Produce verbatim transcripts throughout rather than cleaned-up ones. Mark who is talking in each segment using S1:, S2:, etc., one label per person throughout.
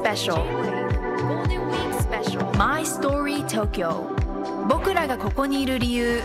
S1: Special Golden Week Special My Story Tokyo 僕らがここにいる理由。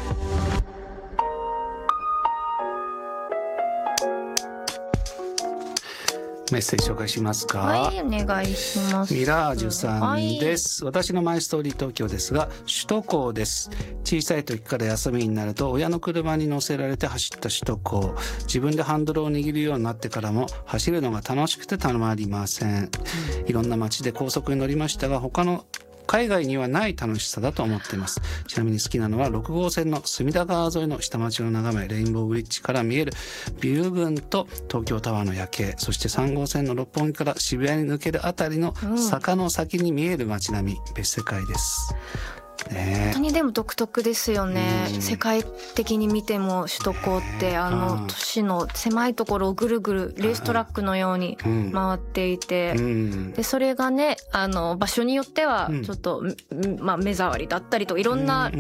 S2: メッセージ紹介しますか。
S3: はい、お願いします。
S2: ミラージュさんです、はい、私のマイストーリー東京ですが首都高です。小さい時から休みになると親の車に乗せられて走った首都高。自分でハンドルを握るようになってからも走るのが楽しくてたまりません、うん、いろんな街で高速に乗りましたが他の海外にはない楽しさだと思っています。ちなみに好きなのはろく号線の隅田川沿いの下町を眺めレインボーブリッジから見えるビュー群と東京タワーの夜景、そしてさん号線の六本木から渋谷に抜けるあたりの坂の先に見える街並み、うん、別世界ですね。
S3: 本当にでも独特ですよね、
S2: うん、
S3: 世界的に見ても首都高ってあの都市の狭いところをぐるぐるレーストラックのように回っていて、うん、でそれがねあの場所によってはちょっと、うんまあ、目障りだったりといろんな、うん、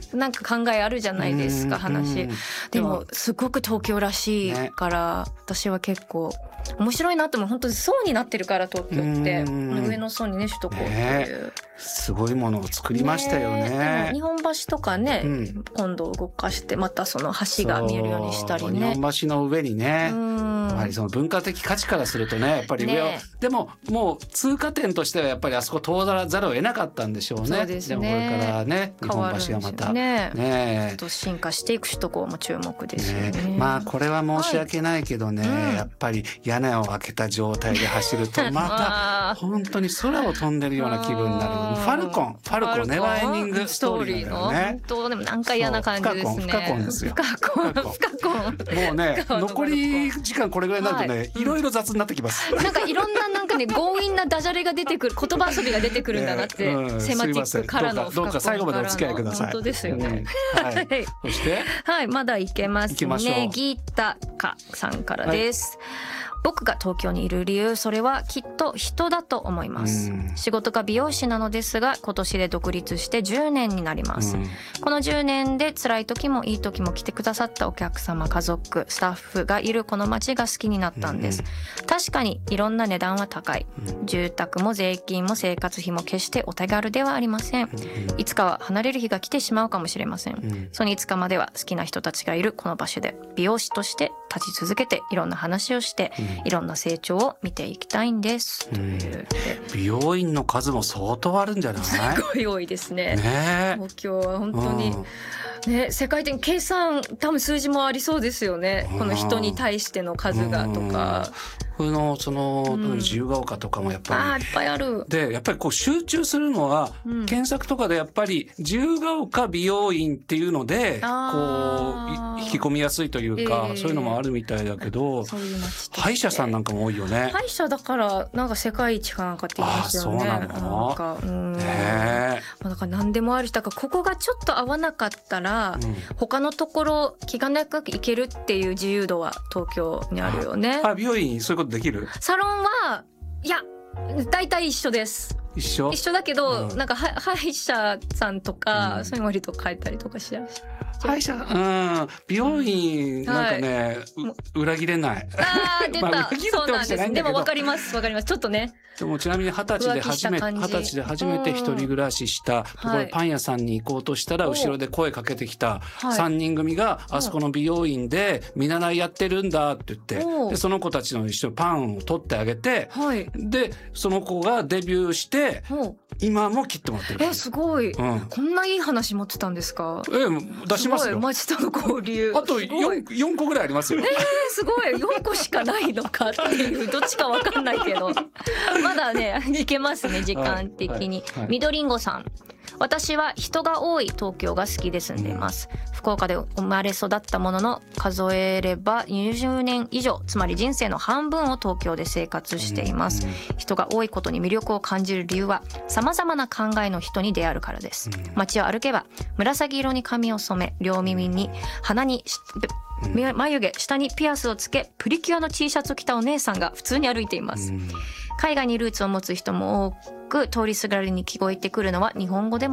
S3: なんか考えあるじゃないですか、うん、話、うん、でもすごく東京らしいから、ね、私は結構面白いなっても本当に層になってるから東京って上の層にね首都高っていう、ね、
S2: すごいものを作りましたよね。
S3: ねでも日本橋とかね、うん、今度動かしてまたその橋が見えるようにしたりね。
S2: 日本橋の上にね、
S3: うん
S2: やはりその文化的価値からするとねやっぱり上を、ね、でももう通過点としてはやっぱりあそこ通らざるを得なかったんでしょうね。
S3: そうですね。
S2: でもこれからね日本橋がまた
S3: ね
S2: ね
S3: ちょっと進化していく首都高も注目ですよね。
S2: ねまあこれは申し訳ないけどね、はい、やっぱり屋根を開けた状態で走るとまた本当に空を飛んでるような気分になるファルコンファルコンネバーエンディングストーリーだよね。
S3: 本当でもなんか嫌な感じですね。
S2: 不可婚ですよ。
S3: 不可婚不可婚
S2: もうね残り時間これぐらいになるとね、はい、いろいろ雑になってきます、
S3: なんかいろんななんかね強引なダジャレが出てくる言葉遊びが出てくるんだなって、ねうん、セマティックからの不可婚
S2: どうか最後までお付き合いください。
S3: 本当ですよね、
S2: うんはい、そして
S3: はいまだいけます
S2: 行きましょう。
S3: ねギタカさんからです、はい僕が東京にいる理由それはきっと人だと思います。仕事が美容師なのですが今年で独立してじゅうねんになります。このじゅうねんで辛い時もいい時も来てくださったお客様家族スタッフがいるこの街が好きになったんです。確かにいろんな値段は高い。住宅も税金も生活費も決してお手軽ではありません。いつかは離れる日が来てしまうかもしれません。そのいつかまでは好きな人たちがいるこの場所で美容師として立ち続けていろんな話をしていろんな成長を見ていきたいんです、うん、という
S2: 美容院の数も相当あるんじゃない？
S3: すごい多いですね。
S2: ね
S3: 東京は本当に、うんね、世界的に計算多分数字もありそうですよね、うん、この人に対しての数がとか、
S2: うん、のその自由が丘とかもやっぱり、
S3: うん、あいっぱいある。
S2: でやっぱりこう集中するのは、うん、検索とかでやっぱり自由が丘美容院っていうのでこう引き込みやすいというか、えー、そういうのもあるみたいだけど、そういう歯医者さんなんかも多いよね。
S3: 歯医者だからなんか世界一かなんかって言いますよね。
S2: あ、そうなの？
S3: なんか、うん、
S2: ね
S3: まあ、だから何でもあるしだからここがちょっと合わなかったら、うん、他のところ気兼ねなく行けるっていう自由度は東京にあるよね。
S2: あ、美容院そういうことできる？サ
S3: ロンはいや大体一緒です。
S2: 一緒？
S3: 一緒だけど、うん、なんか歯医者さんとか、うん、そういうの割と変えたりとかしやすい。
S2: 歯医者、うん、美容院なんかね、はい、裏切れない。
S3: あー出た、まあ、
S2: そうなんです。
S3: でも分かります分かります。ちょっとね。
S2: でもちなみに二十歳で初め二十歳で初めて一人暮らししたところでパン屋さんに行こうとしたら後ろで声かけてきた三人組があそこの美容院で見習いやってるんだって言ってでその子たちの一緒にパンを取ってあげて、はい、でその子がデビューして今も切ってもらってる。
S3: えすごい、うん、こんないい話持ってたんですか？
S2: え出しますよ。
S3: 町との交流
S2: あと 4, よんこぐらいありますよ。
S3: えー、すごいよんこしかないのかっていうどっちか分かんないけどまだねいけますね時間的に、はいはいはい、みどりんごさん私は人が多い東京が好きで住んでいます、うん、福岡で生まれ育ったものの数えればにじゅうねん以上つまり人生の半分を東京で生活しています、うん、人が多いことに魅力を感じる理由は様々な考えの人に出会えるからです、うん、街を歩けば紫色に髪を染め両耳に鼻に眉毛下にピアスをつけプリキュアの T シャツを着たお姉さんが普通に歩いています、うん、海外にルーツを持つ人も多く通りすがりに聞こえてくるのは日本語でも